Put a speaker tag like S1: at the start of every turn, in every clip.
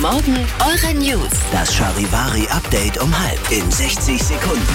S1: Morgen eure News.
S2: Das Charivari-Update um 6:30 in 60 Sekunden.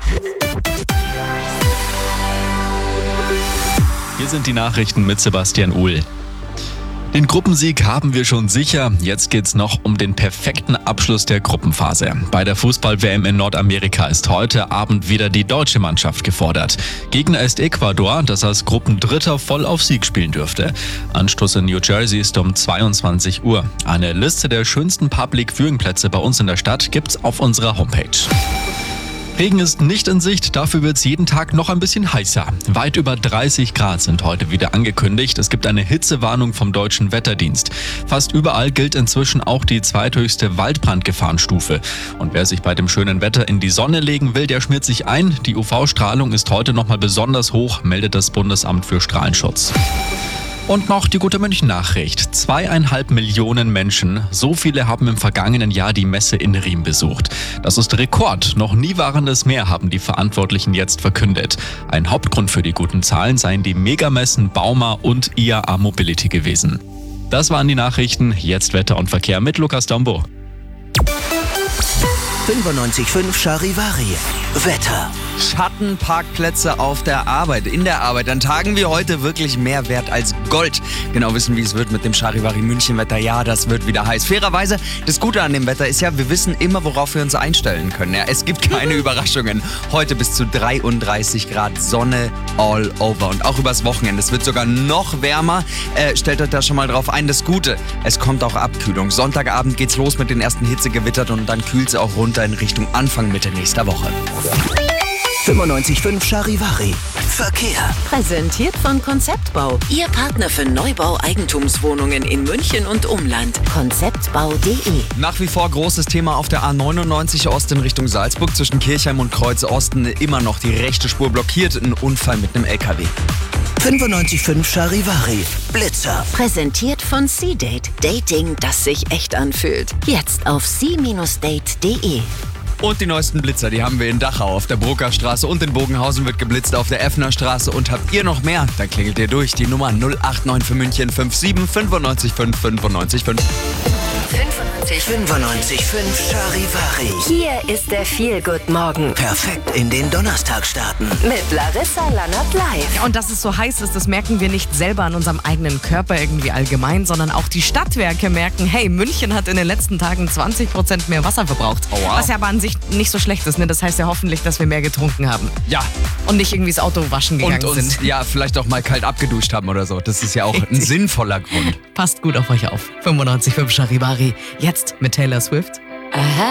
S3: Hier sind die Nachrichten mit Sebastian Uhl. Den Gruppensieg haben wir schon sicher. Jetzt geht's noch um den perfekten Abschluss der Gruppenphase. Bei der Fußball-WM in Nordamerika ist heute Abend wieder die deutsche Mannschaft gefordert. Gegner ist Ecuador, das als Gruppendritter voll auf Sieg spielen dürfte. Anstoß in New Jersey ist um 22 Uhr. Eine Liste der schönsten Public-Viewing-Plätze bei uns in der Stadt gibt's auf unserer Homepage. Regen ist nicht in Sicht, dafür wird es jeden Tag noch ein bisschen heißer. Weit über 30 Grad sind heute wieder angekündigt. Es gibt eine Hitzewarnung vom Deutschen Wetterdienst. Fast überall gilt inzwischen auch die zweithöchste Waldbrandgefahrenstufe. Und wer sich bei dem schönen Wetter in die Sonne legen will, der schmiert sich ein. Die UV-Strahlung ist heute nochmal besonders hoch, meldet das Bundesamt für Strahlenschutz. Und noch die gute München-Nachricht. 2,5 Millionen Menschen, so viele haben im vergangenen Jahr die Messe in Riem besucht. Das ist Rekord. Noch nie waren es mehr, haben die Verantwortlichen jetzt verkündet. Ein Hauptgrund für die guten Zahlen seien die Megamessen Bauma und IAA Mobility gewesen. Das waren die Nachrichten. Jetzt Wetter und Verkehr mit Lukas Dombo.
S2: 95.5 Charivari. Wetter.
S4: Schattenparkplätze auf der Arbeit, in der Arbeit. An Tagen wie heute wirklich mehr wert als Gold. Genau wissen, wie es wird mit dem Charivari München Wetter. Ja, das wird wieder heiß. Fairerweise, das Gute an dem Wetter ist ja, wir wissen immer, worauf wir uns einstellen können. Ja, es gibt keine Überraschungen. Heute bis zu 33 Grad Sonne all over. Und auch übers Wochenende. Es wird sogar noch wärmer. Stellt euch da schon mal drauf ein. Das Gute, es kommt auch Abkühlung. Sonntagabend geht's los mit den ersten Hitzegewittern und dann kühlt es auch runter in Richtung Anfang Mitte nächster Woche.
S2: 95.5 Charivari. Verkehr.
S1: Präsentiert von Konzeptbau. Ihr Partner für Neubau Eigentumswohnungen in München und Umland. Konzeptbau.de.
S4: Nach wie vor großes Thema auf der A99 Ost in Richtung Salzburg zwischen Kirchheim und Kreuz Osten. Immer noch die rechte Spur blockiert. Ein Unfall mit einem LKW.
S2: 95.5 Charivari. Blitzer.
S1: Präsentiert von C-Date. Dating, das sich echt anfühlt. Jetzt auf c-date.de.
S4: Und die neuesten Blitzer, die haben wir in Dachau auf der Bruckerstraße und in Bogenhausen wird geblitzt auf der Effnerstraße. Und habt ihr noch mehr? Dann klingelt ihr durch. Die Nummer 089 für München 57 95 5 95 5.
S2: 95.5 Charivari.
S1: Hier ist der Feel-Good-Morgen
S2: Perfekt in den Donnerstag starten.
S1: mit Larissa Lannert live.
S5: Ja, und dass es so heiß ist, das merken wir nicht selber an unserem eigenen Körper irgendwie allgemein, sondern auch die Stadtwerke merken, hey, München hat in den letzten Tagen 20% mehr Wasser verbraucht.
S4: Oh, wow.
S5: Was ja aber an sich nicht so schlecht ist, ne? Das heißt ja hoffentlich, dass wir mehr getrunken haben.
S4: Ja.
S5: Und nicht irgendwie das Auto waschen gegangen
S4: Und uns
S5: sind.
S4: ja vielleicht auch mal kalt abgeduscht haben oder so. Das ist ja auch ein sinnvoller Grund.
S5: Passt gut auf euch auf. 95.5 Charivari. Jetzt mit Taylor Swift.
S1: Aha.